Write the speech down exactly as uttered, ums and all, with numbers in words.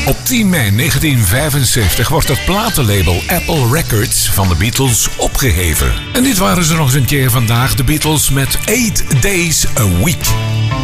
Op tien mei negentien vijfenzeventig wordt het platenlabel Apple Records van de Beatles opgeheven. En dit waren ze nog eens een keer vandaag, de Beatles met Eight Days a Week.